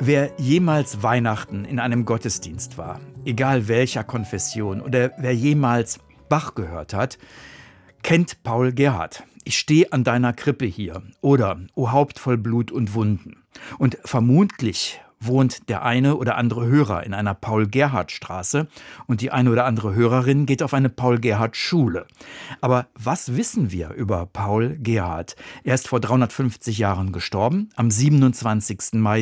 Wer jemals Weihnachten in einem Gottesdienst war, egal welcher Konfession, oder wer jemals Bach gehört hat, kennt Paul Gerhardt. Ich stehe an deiner Krippe hier oder O Haupt voll Blut und Wunden. Und vermutlich wohnt der eine oder andere Hörer in einer Paul-Gerhardt-Straße und die eine oder andere Hörerin geht auf eine Paul-Gerhardt-Schule. Aber was wissen wir über Paul Gerhardt? Er ist vor 350 Jahren gestorben, am 27. Mai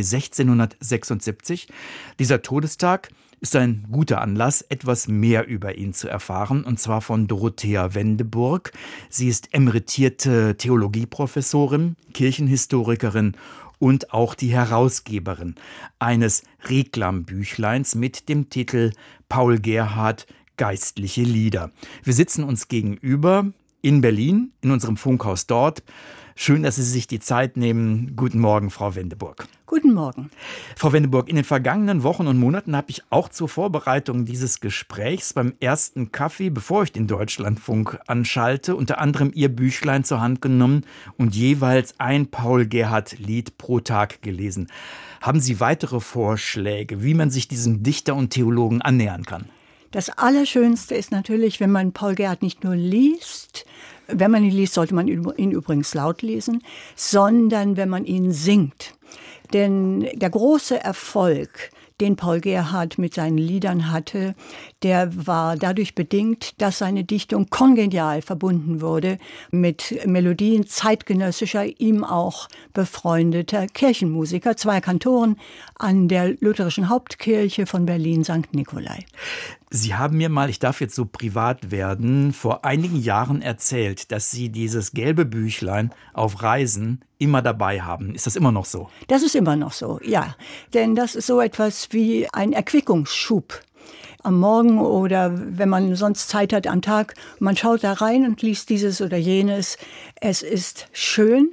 1676. Dieser Todestag ist ein guter Anlass, etwas mehr über ihn zu erfahren, und zwar von Dorothea Wendeburg. Sie ist emeritierte Theologieprofessorin, Kirchenhistorikerin und auch die Herausgeberin eines Reklambüchleins mit dem Titel Paul Gerhardt – Geistliche Lieder. Wir sitzen uns gegenüber in Berlin, in unserem Funkhaus dort. Schön, dass Sie sich die Zeit nehmen. Guten Morgen, Frau Wendeburg. Guten Morgen. Frau Wendeburg, in den vergangenen Wochen und Monaten habe ich auch zur Vorbereitung dieses Gesprächs beim ersten Kaffee, bevor ich den Deutschlandfunk anschalte, unter anderem Ihr Büchlein zur Hand genommen und jeweils ein Paul-Gerhardt-Lied pro Tag gelesen. Haben Sie weitere Vorschläge, wie man sich diesem Dichter und Theologen annähern kann? Das Allerschönste ist natürlich, wenn man Paul Gerhardt nicht nur liest, wenn man ihn liest, sollte man ihn übrigens laut lesen, sondern wenn man ihn singt. Denn der große Erfolg, den Paul Gerhardt mit seinen Liedern hatte, der war dadurch bedingt, dass seine Dichtung kongenial verbunden wurde mit Melodien zeitgenössischer, ihm auch befreundeter Kirchenmusiker, 2 Kantoren an der lutherischen Hauptkirche von Berlin, St. Nikolai. Sie haben mir mal, ich darf jetzt so privat werden, vor einigen Jahren erzählt, dass Sie dieses gelbe Büchlein auf Reisen immer dabei haben. Ist das immer noch so? Das ist immer noch so, ja. Denn das ist so etwas wie ein Erquickungsschub am Morgen oder wenn man sonst Zeit hat am Tag. Man schaut da rein und liest dieses oder jenes. Es ist schön.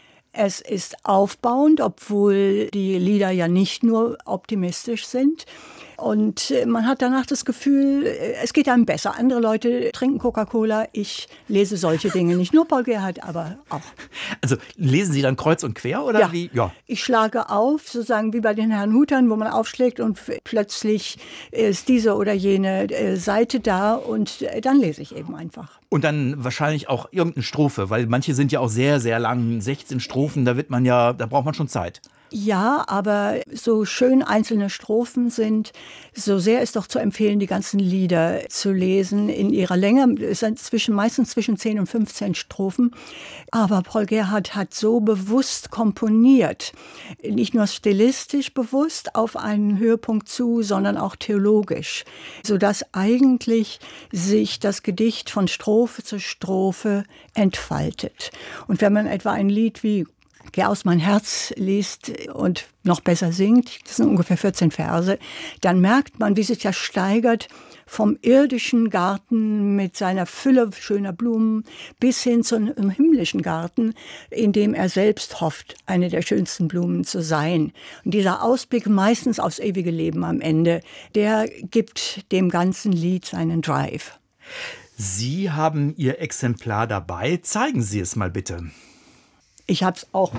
Es ist aufbauend, obwohl die Lieder ja nicht nur optimistisch sind. Und man hat danach das Gefühl, es geht einem besser. Andere Leute trinken Coca-Cola. Ich lese solche Dinge. Nicht nur Paul Gerhardt, aber auch. Also lesen Sie dann kreuz und quer oder ja. wie? Ja. Ich schlage auf, sozusagen wie bei den Herrn Hutern, wo man aufschlägt und plötzlich ist diese oder jene Seite da und dann lese ich eben einfach. Und dann wahrscheinlich auch irgendeine Strophe, weil manche sind ja auch sehr, sehr lang, 16 Strophen, da braucht man schon Zeit. Ja, aber so schön einzelne Strophen sind, so sehr ist doch zu empfehlen, die ganzen Lieder zu lesen in ihrer Länge. Es sind meistens zwischen 10 und 15 Strophen. Aber Paul Gerhardt hat so bewusst komponiert, nicht nur stilistisch bewusst auf einen Höhepunkt zu, sondern auch theologisch, sodass eigentlich sich das Gedicht von Strophe zu Strophe entfaltet. Und wenn man etwa ein Lied wie Geh aus mein Herz liest und noch besser singt, das sind ungefähr 14 Verse, dann merkt man, wie sich das steigert vom irdischen Garten mit seiner Fülle schöner Blumen bis hin zu einem himmlischen Garten, in dem er selbst hofft, eine der schönsten Blumen zu sein. Und dieser Ausblick, meistens aufs ewige Leben am Ende, der gibt dem ganzen Lied seinen Drive. Sie haben Ihr Exemplar dabei. Zeigen Sie es mal bitte. Ich habe es auch.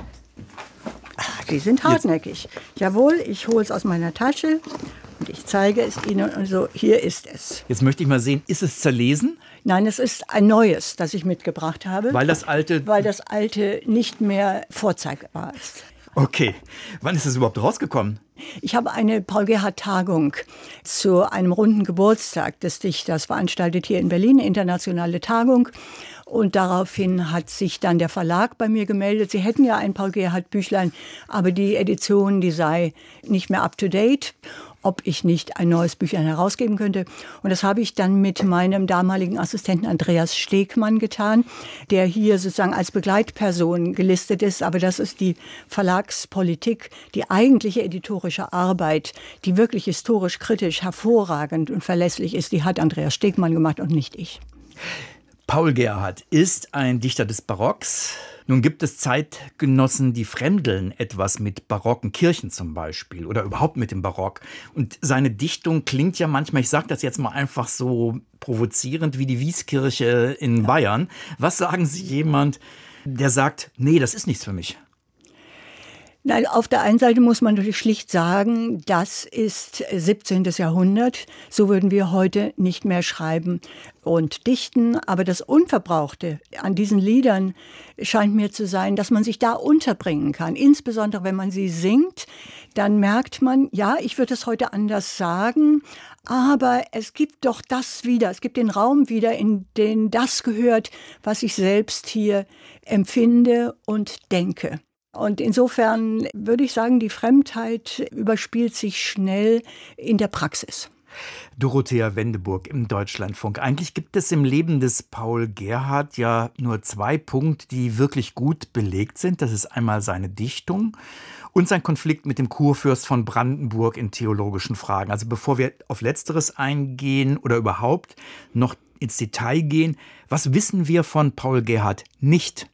Die sind hartnäckig. Jawohl, ich hole es aus meiner Tasche und ich zeige es Ihnen. Und so, hier ist es. Jetzt möchte ich mal sehen, ist es zerlesen? Nein, es ist ein neues, das ich mitgebracht habe. Weil das alte nicht mehr vorzeigbar ist. Okay. Wann ist es überhaupt rausgekommen? Ich habe eine Paul-Gerhardt-Tagung zu einem runden Geburtstag des Dichters veranstaltet hier in Berlin, eine internationale Tagung. Und daraufhin hat sich dann der Verlag bei mir gemeldet. Sie hätten ja ein Paul-Gerhardt-Büchlein, aber die Edition, die sei nicht mehr up-to-date, ob ich nicht ein neues Büchlein herausgeben könnte. Und das habe ich dann mit meinem damaligen Assistenten Andreas Stegmann getan, der hier sozusagen als Begleitperson gelistet ist. Aber das ist die Verlagspolitik, die eigentliche editorische Arbeit, die wirklich historisch, kritisch, hervorragend und verlässlich ist, die hat Andreas Stegmann gemacht und nicht ich. Paul Gerhardt ist ein Dichter des Barocks. Nun gibt es Zeitgenossen, die fremdeln etwas mit barocken Kirchen zum Beispiel oder überhaupt mit dem Barock. Und seine Dichtung klingt ja manchmal, ich sage das jetzt mal einfach so provozierend, wie die Wieskirche in Bayern. Was sagen Sie jemand, der sagt, nee, das ist nichts für mich? Nein, auf der einen Seite muss man natürlich schlicht sagen, das ist 17. Jahrhundert. So würden wir heute nicht mehr schreiben und dichten. Aber das Unverbrauchte an diesen Liedern scheint mir zu sein, dass man sich da unterbringen kann. Insbesondere, wenn man sie singt, dann merkt man, ja, ich würde es heute anders sagen, aber es gibt doch das wieder, es gibt den Raum wieder, in den das gehört, was ich selbst hier empfinde und denke. Und insofern würde ich sagen, die Fremdheit überspielt sich schnell in der Praxis. Dorothea Wendeburg im Deutschlandfunk. Eigentlich gibt es im Leben des Paul Gerhardt ja nur 2 Punkte, die wirklich gut belegt sind. Das ist einmal seine Dichtung und sein Konflikt mit dem Kurfürst von Brandenburg in theologischen Fragen. Also bevor wir auf Letzteres eingehen oder überhaupt noch ins Detail gehen, was wissen wir von Paul Gerhardt nicht?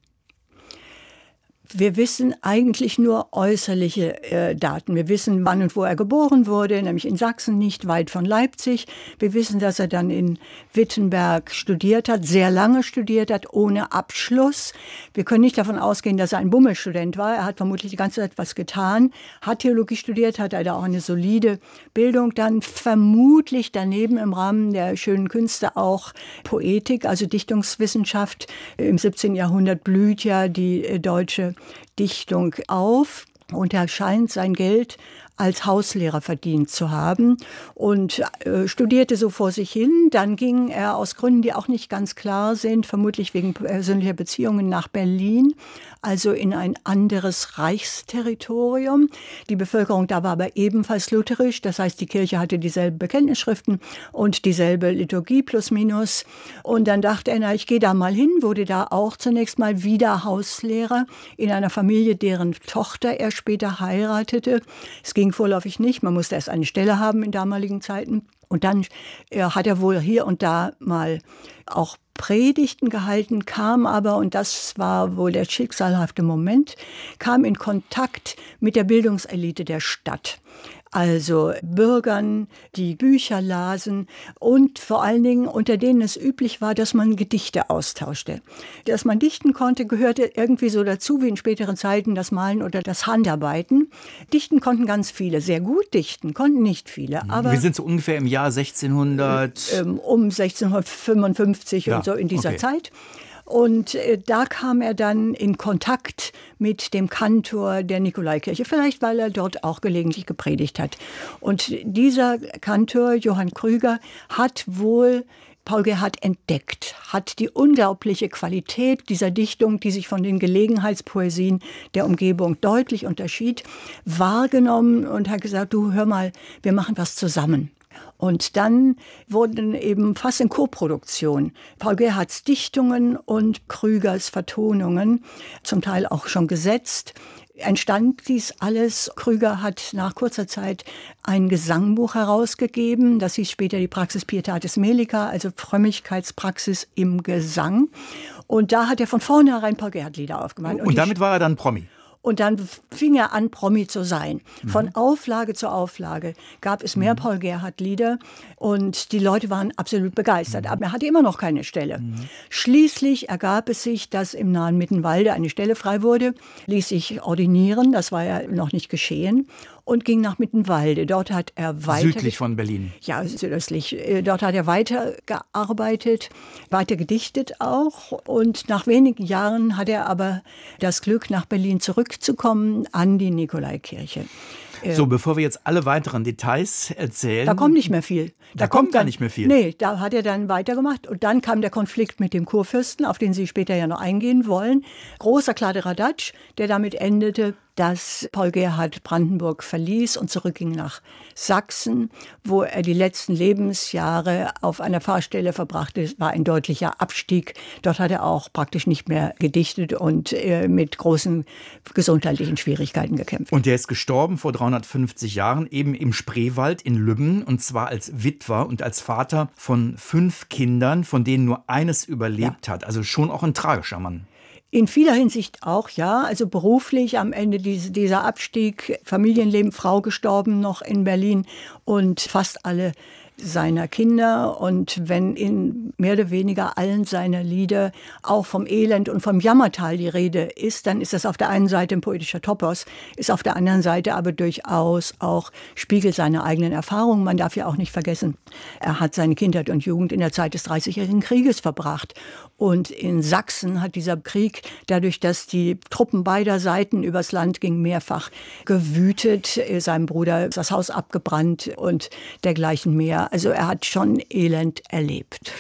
Wir wissen eigentlich nur äußerliche Daten. Wir wissen, wann und wo er geboren wurde, nämlich in Sachsen, nicht weit von Leipzig. Wir wissen, dass er dann in Wittenberg studiert hat, sehr lange studiert hat, ohne Abschluss. Wir können nicht davon ausgehen, dass er ein Bummelstudent war. Er hat vermutlich die ganze Zeit was getan, hat Theologie studiert, hat da auch eine solide Bildung, dann vermutlich daneben im Rahmen der schönen Künste auch Poetik, also Dichtungswissenschaft. Im 17. Jahrhundert blüht ja die deutsche Dichtung auf und er scheint sein Geld als Hauslehrer verdient zu haben und studierte so vor sich hin. Dann ging er aus Gründen, die auch nicht ganz klar sind, vermutlich wegen persönlicher Beziehungen nach Berlin, also in ein anderes Reichsterritorium. Die Bevölkerung da war aber ebenfalls lutherisch, das heißt, die Kirche hatte dieselben Bekenntnisschriften und dieselbe Liturgie plus minus. Und dann dachte er, na, ich gehe da mal hin, wurde da auch zunächst mal wieder Hauslehrer in einer Familie, deren Tochter er später heiratete. Es ging vorläufig nicht, man musste erst eine Stelle haben in damaligen Zeiten. Und dann hat er wohl hier und da mal auch Predigten gehalten, kam aber, und das war wohl der schicksalhafte Moment, kam in Kontakt mit der Bildungselite der Stadt. Also Bürgern, die Bücher lasen und vor allen Dingen unter denen es üblich war, dass man Gedichte austauschte. Dass man dichten konnte, gehörte irgendwie so dazu wie in späteren Zeiten das Malen oder das Handarbeiten. Dichten konnten ganz viele, sehr gut dichten, konnten nicht viele. Aber wir sind so ungefähr im Jahr 1600... um 1655 ja, und so in dieser Zeit. Und da kam er dann in Kontakt mit dem Kantor der Nikolaikirche, vielleicht weil er dort auch gelegentlich gepredigt hat. Und dieser Kantor, Johann Krüger, hat wohl Paul Gerhardt entdeckt, hat die unglaubliche Qualität dieser Dichtung, die sich von den Gelegenheitspoesien der Umgebung deutlich unterschied, wahrgenommen und hat gesagt, du hör mal, wir machen was zusammen. Und dann wurden eben fast in Koproduktion Paul Gerhardts Dichtungen und Krügers Vertonungen, zum Teil auch schon gesetzt, entstand dies alles. Krüger hat nach kurzer Zeit ein Gesangbuch herausgegeben. Das hieß später die Praxis Pietatis Melica, also Frömmigkeitspraxis im Gesang. Und da hat er von vornherein Paul Gerhardt-Lieder aufgemalt. Und damit war er dann Promi? Und dann fing er an, Promi zu sein. Von Auflage zu Auflage gab es mehr Paul Gerhardt-Lieder und die Leute waren absolut begeistert. Aber er hatte immer noch keine Stelle. Schließlich ergab es sich, dass im nahen Mittenwalde eine Stelle frei wurde, ließ sich ordinieren, das war ja noch nicht geschehen, und ging nach Mittenwalde. Dort hat er südlich von Berlin. Ja, südöstlich. Dort hat er weitergearbeitet, weiter gedichtet auch. Und nach wenigen Jahren hat er aber das Glück, nach Berlin zurückzukommen an die Nikolaikirche. So, bevor wir jetzt alle weiteren Details erzählen. Da kommt nicht mehr viel. Da kommt gar nicht mehr viel. Nee, da hat er dann weitergemacht. Und dann kam der Konflikt mit dem Kurfürsten, auf den Sie später ja noch eingehen wollen. Großer Kladderadatsch, der damit endete, dass Paul Gerhardt Brandenburg verließ und zurückging nach Sachsen, wo er die letzten Lebensjahre auf einer Pfarrstelle verbrachte. Es war ein deutlicher Abstieg. Dort hat er auch praktisch nicht mehr gedichtet und mit großen gesundheitlichen Schwierigkeiten gekämpft. Und der ist gestorben vor 350 Jahren, eben im Spreewald in Lübben, und zwar als Witwer und als Vater von 5 Kindern, von denen nur eines überlebt hat. Also schon auch ein tragischer Mann. In vieler Hinsicht auch, ja. Also beruflich am Ende dieser Abstieg, Familienleben, Frau gestorben noch in Berlin und fast alle seiner Kinder. Und wenn in mehr oder weniger allen seiner Lieder auch vom Elend und vom Jammertal die Rede ist, dann ist das auf der einen Seite ein poetischer Topos, ist auf der anderen Seite aber durchaus auch Spiegel seiner eigenen Erfahrungen. Man darf ja auch nicht vergessen, er hat seine Kindheit und Jugend in der Zeit des Dreißigjährigen Krieges verbracht. Und in Sachsen hat dieser Krieg, dadurch, dass die Truppen beider Seiten übers Land gingen, mehrfach gewütet. Seinem Bruder ist das Haus abgebrannt und dergleichen mehr. Also er hat schon Elend erlebt.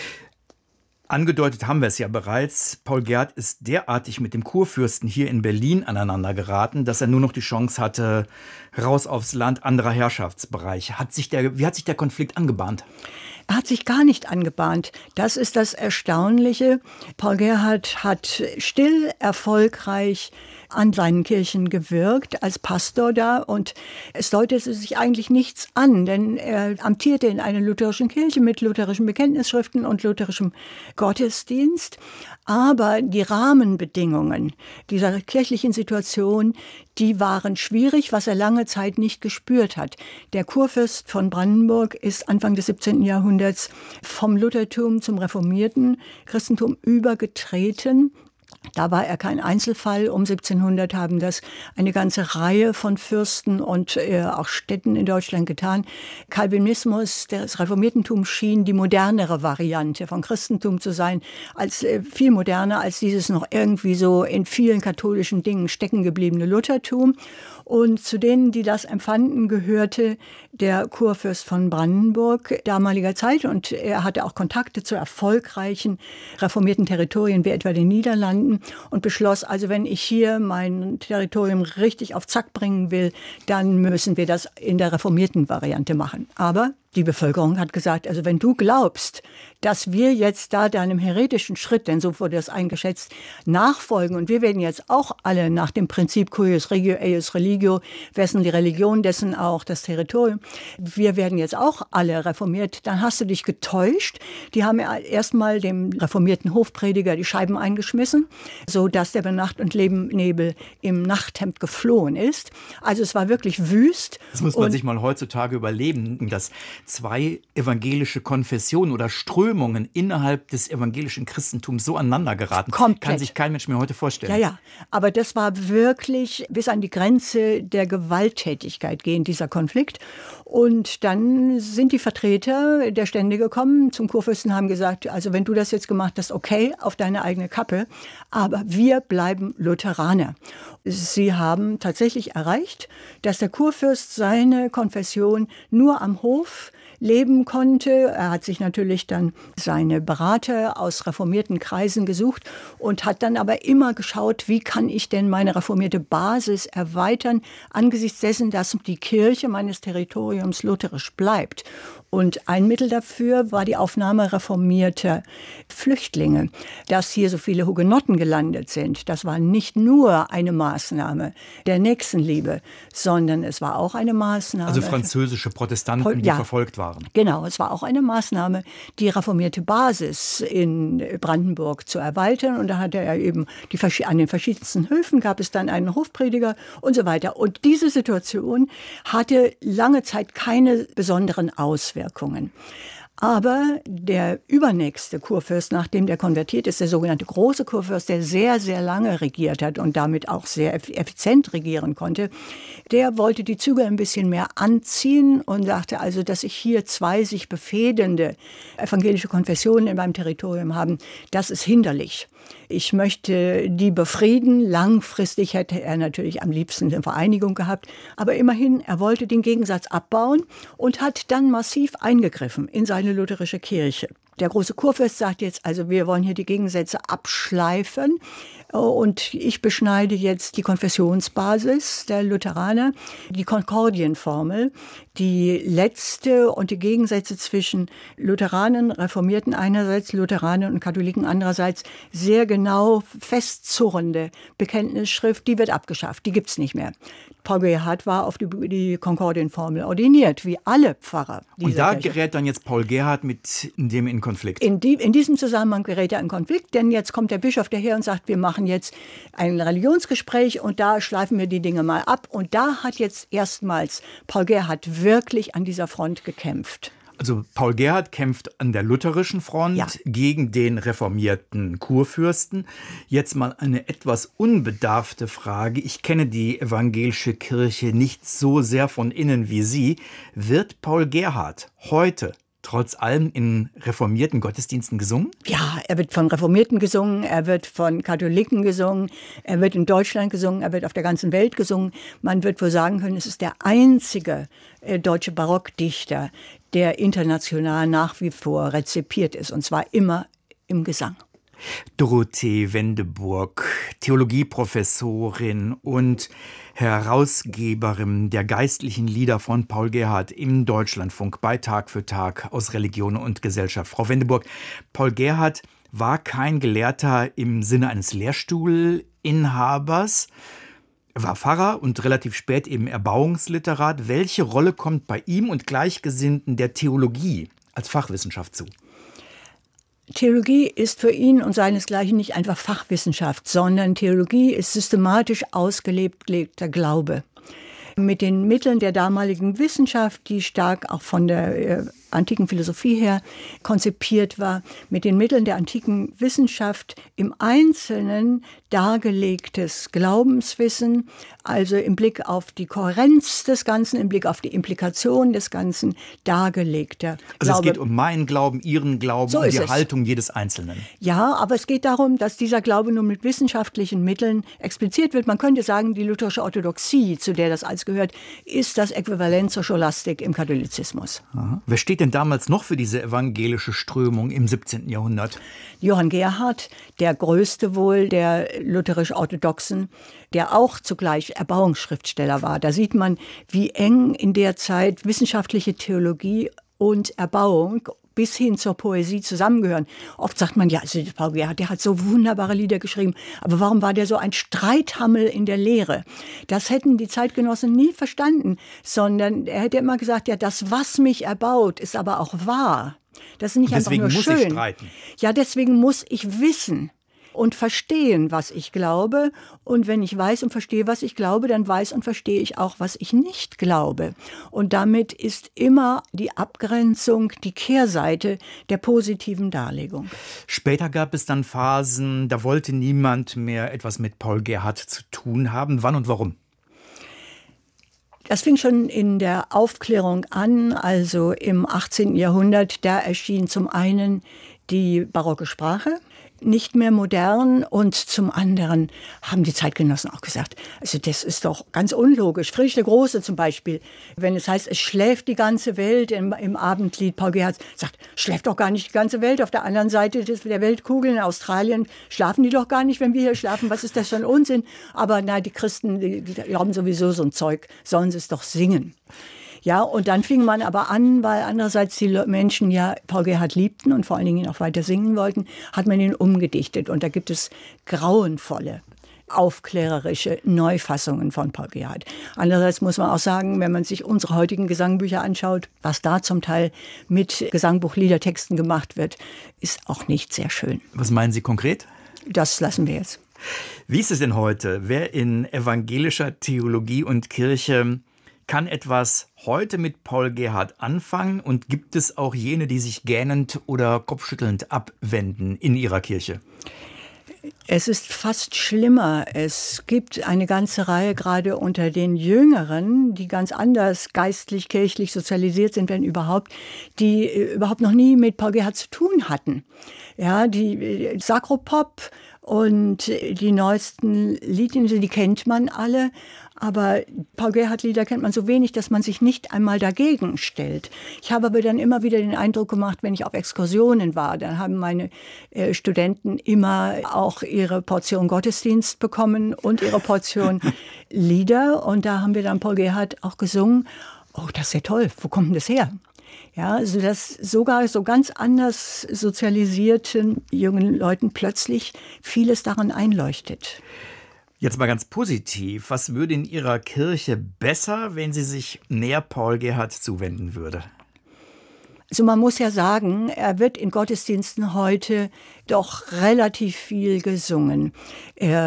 Angedeutet haben wir es ja bereits. Paul Gerhardt ist derartig mit dem Kurfürsten hier in Berlin aneinander geraten, dass er nur noch die Chance hatte, raus aufs Land, anderer Herrschaftsbereich. Wie hat sich der Konflikt angebahnt? Er hat sich gar nicht angebahnt. Das ist das Erstaunliche. Paul Gerhardt hat still, erfolgreich an seinen Kirchen gewirkt, als Pastor da. Und es deutete sich eigentlich nichts an, denn er amtierte in einer lutherischen Kirche mit lutherischen Bekenntnisschriften und lutherischem Gottesdienst. Aber die Rahmenbedingungen dieser kirchlichen Situation, die waren schwierig, was er lange Zeit nicht gespürt hat. Der Kurfürst von Brandenburg ist Anfang des 17. Jahrhunderts vom Luthertum zum reformierten Christentum übergetreten. Da war er kein Einzelfall. Um 1700 haben das eine ganze Reihe von Fürsten und auch Städten in Deutschland getan. Calvinismus, das Reformiertentum, schien die modernere Variante von Christentum zu sein, als viel moderner als dieses noch irgendwie so in vielen katholischen Dingen stecken gebliebene Luthertum. Und zu denen, die das empfanden, gehörte der Kurfürst von Brandenburg damaliger Zeit. Und er hatte auch Kontakte zu erfolgreichen reformierten Territorien, wie etwa den Niederlanden. Und beschloss, also wenn ich hier mein Territorium richtig auf Zack bringen will, dann müssen wir das in der reformierten Variante machen. Aber die Bevölkerung hat gesagt, also wenn du glaubst, dass wir jetzt da deinem heretischen Schritt, denn so wurde das eingeschätzt, nachfolgen und wir werden jetzt auch alle nach dem Prinzip cuius regio eius religio, wessen die Religion, dessen auch das Territorium, wir werden jetzt auch alle reformiert, dann hast du dich getäuscht. Die haben ja erstmal dem reformierten Hofprediger die Scheiben eingeschmissen, so dass der bei Nacht und Nebel im Nachthemd geflohen ist. Also es war wirklich wüst. Das muss man sich mal heutzutage überleben, dass zwei evangelische Konfessionen oder Strömungen innerhalb des evangelischen Christentums so aneinander geraten. Komplett. Kann sich kein Mensch mehr heute vorstellen. Ja, aber das war wirklich bis an die Grenze der Gewalttätigkeit gehend, dieser Konflikt. Und dann sind die Vertreter der Stände gekommen zum Kurfürsten, haben gesagt, also wenn du das jetzt gemacht hast, okay, auf deine eigene Kappe, aber wir bleiben Lutheraner. Sie haben tatsächlich erreicht, dass der Kurfürst seine Konfession nur am Hof leben konnte. Er hat sich natürlich dann seine Berater aus reformierten Kreisen gesucht und hat dann aber immer geschaut, wie kann ich denn meine reformierte Basis erweitern, angesichts dessen, dass die Kirche meines Territoriums lutherisch bleibt. Und ein Mittel dafür war die Aufnahme reformierter Flüchtlinge. Dass hier so viele Hugenotten gelandet sind, das war nicht nur eine Maßnahme der Nächstenliebe, sondern es war auch eine Maßnahme. Also französische Protestanten, die verfolgt waren. Genau, es war auch eine Maßnahme, die reformierte Basis in Brandenburg zu erweitern. Und da hatte er eben an den verschiedensten Höfen gab es dann einen Hofprediger und so weiter. Und diese Situation hatte lange Zeit keine besonderen Auswirkungen. Aber der übernächste Kurfürst, nachdem der konvertiert ist, der sogenannte große Kurfürst, der sehr, sehr lange regiert hat und damit auch sehr effizient regieren konnte, der wollte die Zügel ein bisschen mehr anziehen und sagte also, dass ich hier zwei sich befehdende evangelische Konfessionen in meinem Territorium haben, das ist hinderlich. Ich möchte die befrieden. Langfristig hätte er natürlich am liebsten eine Vereinigung gehabt. Aber immerhin, er wollte den Gegensatz abbauen und hat dann massiv eingegriffen in seine lutherische Kirche. Der große Kurfürst sagt jetzt, also wir wollen hier die Gegensätze abschleifen und ich beschneide jetzt die Konfessionsbasis der Lutheraner, die Konkordienformel, die letzte und die Gegensätze zwischen Lutheranen, Reformierten einerseits, Lutheranen und Katholiken andererseits sehr genau festzurrende Bekenntnisschrift, die wird abgeschafft, die gibt's nicht mehr. Paul Gerhardt war auf die Konkordienformel ordiniert, wie alle Pfarrer. Und da gerät dann jetzt Paul Gerhardt mit dem in Konflikt? In diesem Zusammenhang gerät er in Konflikt, denn jetzt kommt der Bischof daher und sagt, wir machen jetzt ein Religionsgespräch und da schleifen wir die Dinge mal ab. Und da hat jetzt erstmals Paul Gerhardt wirklich an dieser Front gekämpft. Also Paul Gerhardt kämpft an der lutherischen Front gegen den reformierten Kurfürsten. Jetzt mal eine etwas unbedarfte Frage. Ich kenne die evangelische Kirche nicht so sehr von innen wie Sie. Wird Paul Gerhardt heute trotz allem in reformierten Gottesdiensten gesungen? Ja, er wird von Reformierten gesungen, er wird von Katholiken gesungen, er wird in Deutschland gesungen, er wird auf der ganzen Welt gesungen. Man wird wohl sagen können, es ist der einzige deutsche Barockdichter, der international nach wie vor rezipiert ist, und zwar immer im Gesang. Dorothee Wendeburg, Theologieprofessorin und Herausgeberin der geistlichen Lieder von Paul Gerhardt im Deutschlandfunk bei Tag für Tag aus Religion und Gesellschaft. Frau Wendeburg, Paul Gerhardt war kein Gelehrter im Sinne eines Lehrstuhlinhabers. Er war Pfarrer und relativ spät eben Erbauungsliterat. Welche Rolle kommt bei ihm und Gleichgesinnten der Theologie als Fachwissenschaft zu? Theologie ist für ihn und seinesgleichen nicht einfach Fachwissenschaft, sondern Theologie ist systematisch ausgelebter Glaube. Mit den Mitteln der damaligen Wissenschaft, die stark auch von der antiken Philosophie her konzipiert war, mit den Mitteln der antiken Wissenschaft im Einzelnen dargelegtes Glaubenswissen, also im Blick auf die Kohärenz des Ganzen, im Blick auf die Implikation des Ganzen dargelegter Also Glaube. Es geht um meinen Glauben, Ihren Glauben So und die ist es. Haltung jedes Einzelnen. Ja, aber es geht darum, dass dieser Glaube nun mit wissenschaftlichen Mitteln expliziert wird. Man könnte sagen, die lutherische Orthodoxie, zu der das alles gehört, ist das Äquivalent zur Scholastik im Katholizismus. Aha. Wer steht denn damals noch für diese evangelische Strömung im 17. Jahrhundert? Johann Gerhardt, der größte wohl der lutherisch-orthodoxen, der auch zugleich Erbauungsschriftsteller war. Da sieht man, wie eng in der Zeit wissenschaftliche Theologie und Erbauung bis hin zur Poesie zusammengehören. Oft sagt man, ja, also Paul Gerhardt, der hat so wunderbare Lieder geschrieben, aber warum war der so ein Streithammel in der Lehre? Das hätten die Zeitgenossen nie verstanden, sondern er hätte immer gesagt, ja, das, was mich erbaut, ist aber auch wahr. Das ist nicht einfach nur schön. Deswegen muss ich streiten. Ja, deswegen muss ich wissen und verstehen, was ich glaube. Und wenn ich weiß und verstehe, was ich glaube, dann weiß und verstehe ich auch, was ich nicht glaube. Und damit ist immer die Abgrenzung die Kehrseite der positiven Darlegung. Später gab es dann Phasen, da wollte niemand mehr etwas mit Paul Gerhardt zu tun haben. Wann und warum? Das fing schon in der Aufklärung an, also im 18. Jahrhundert. Da erschien zum einen die barocke Sprache, nicht mehr modern, und zum anderen haben die Zeitgenossen auch gesagt, also das ist doch ganz unlogisch. Friedrich der Große zum Beispiel, wenn es heißt, es schläft die ganze Welt im Abendlied, Paul Gerhardt sagt, schläft doch gar nicht die ganze Welt. Auf der anderen Seite der Weltkugel in Australien schlafen die doch gar nicht, wenn wir hier schlafen. Was ist das für ein Unsinn? Aber na, die Christen, die glauben sowieso so ein Zeug, sollen sie es doch singen. Ja, und dann fing man aber an, weil andererseits die Menschen ja Paul Gerhardt liebten und vor allen Dingen ihn auch weiter singen wollten, hat man ihn umgedichtet. Und da gibt es grauenvolle, aufklärerische Neufassungen von Paul Gerhardt. Andererseits muss man auch sagen, wenn man sich unsere heutigen Gesangbücher anschaut, was da zum Teil mit Gesangbuchliedertexten gemacht wird, ist auch nicht sehr schön. Was meinen Sie konkret? Das lassen wir jetzt. Wie ist es denn heute? Wer in evangelischer Theologie und Kirche kann etwas heute mit Paul Gerhardt anfangen, und gibt es auch jene, die sich gähnend oder kopfschüttelnd abwenden in ihrer Kirche? Es ist fast schlimmer. Es gibt eine ganze Reihe, gerade unter den Jüngeren, die ganz anders geistlich, kirchlich sozialisiert sind, wenn überhaupt, die überhaupt noch nie mit Paul Gerhardt zu tun hatten. Ja, die Sakropop und die neuesten Lieder, die kennt man alle. Aber Paul Gerhardt-Lieder kennt man so wenig, dass man sich nicht einmal dagegen stellt. Ich habe aber dann immer wieder den Eindruck gemacht, wenn ich auf Exkursionen war, dann haben meine Studenten immer auch ihre Portion Gottesdienst bekommen und ihre Portion Lieder. Und da haben wir dann Paul Gerhardt auch gesungen. Oh, das ist ja toll. Wo kommt denn das her? Ja, also dass sogar so ganz anders sozialisierten jungen Leuten plötzlich vieles daran einleuchtet. Jetzt mal ganz positiv. Was würde in Ihrer Kirche besser, wenn sie sich näher Paul Gerhardt zuwenden würde? Also man muss ja sagen, er wird in Gottesdiensten heute doch relativ viel gesungen.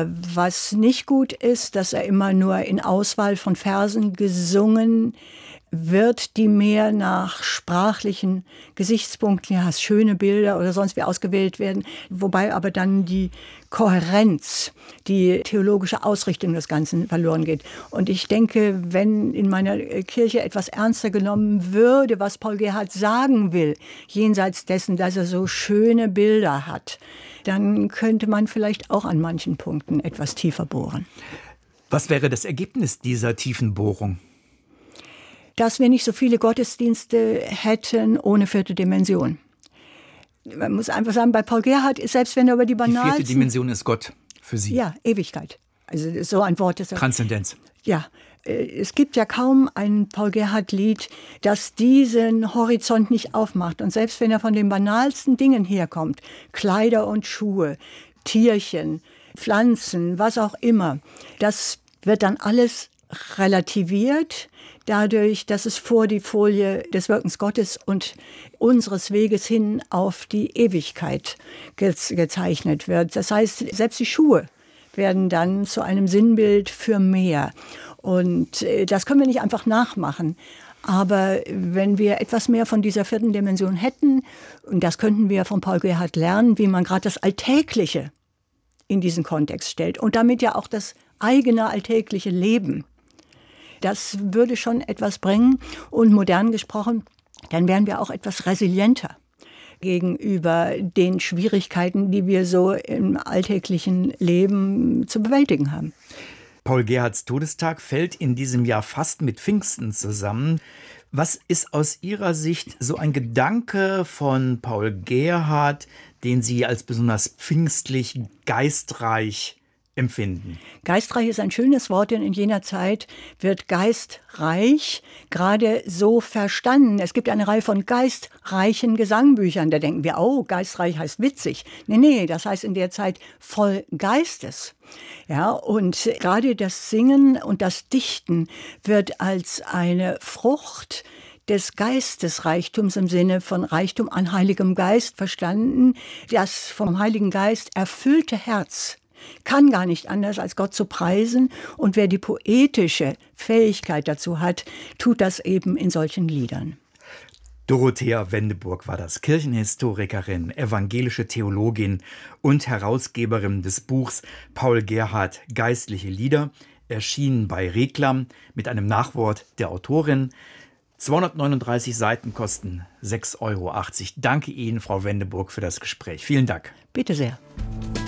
Was nicht gut ist, dass er immer nur in Auswahl von Versen gesungen wird, die mehr nach sprachlichen Gesichtspunkten, ja, schöne Bilder oder sonst wie ausgewählt werden, wobei aber dann die Kohärenz, die theologische Ausrichtung des Ganzen verloren geht. Und ich denke, wenn in meiner Kirche etwas ernster genommen würde, was Paul Gerhardt sagen will, jenseits dessen, dass er so schöne Bilder hat, dann könnte man vielleicht auch an manchen Punkten etwas tiefer bohren. Was wäre das Ergebnis dieser tiefen Bohrung? Dass wir nicht so viele Gottesdienste hätten ohne vierte Dimension. Man muss einfach sagen, bei Paul Gerhardt, selbst wenn er über die banalsten... Die vierte Dimension ist Gott für Sie. Ja, Ewigkeit. Also so ein Wort ist... Transzendenz. Ja, es gibt ja kaum ein Paul Gerhardt-Lied, das diesen Horizont nicht aufmacht. Und selbst wenn er von den banalsten Dingen herkommt, Kleider und Schuhe, Tierchen, Pflanzen, was auch immer, das wird dann alles relativiert, dadurch, dass es vor die Folie des Wirkens Gottes und unseres Weges hin auf die Ewigkeit gezeichnet wird. Das heißt, selbst die Schuhe werden dann zu einem Sinnbild für mehr. Und das können wir nicht einfach nachmachen. Aber wenn wir etwas mehr von dieser vierten Dimension hätten, und das könnten wir von Paul Gerhardt lernen, wie man gerade das Alltägliche in diesen Kontext stellt und damit ja auch das eigene alltägliche Leben. Das würde schon etwas bringen. Und modern gesprochen, dann wären wir auch etwas resilienter gegenüber den Schwierigkeiten, die wir so im alltäglichen Leben zu bewältigen haben. Paul Gerhardts Todestag fällt in diesem Jahr fast mit Pfingsten zusammen. Was ist aus Ihrer Sicht so ein Gedanke von Paul Gerhardt, den Sie als besonders pfingstlich, geistreich empfinden? Geistreich ist ein schönes Wort, denn in jener Zeit wird geistreich gerade so verstanden. Es gibt eine Reihe von geistreichen Gesangbüchern. Da denken wir, oh, geistreich heißt witzig. Nee, das heißt in der Zeit voll Geistes. Ja, und gerade das Singen und das Dichten wird als eine Frucht des Geistesreichtums im Sinne von Reichtum an Heiligem Geist verstanden. Das vom Heiligen Geist erfüllte Herz kann gar nicht anders, als Gott zu preisen. Und wer die poetische Fähigkeit dazu hat, tut das eben in solchen Liedern. Dorothea Wendeburg war das, Kirchenhistorikerin, evangelische Theologin und Herausgeberin des Buchs Paul Gerhardt, Geistliche Lieder, erschienen bei Reklam mit einem Nachwort der Autorin. 239 Seiten kosten 6,80 €. Danke Ihnen, Frau Wendeburg, für das Gespräch. Vielen Dank. Bitte sehr.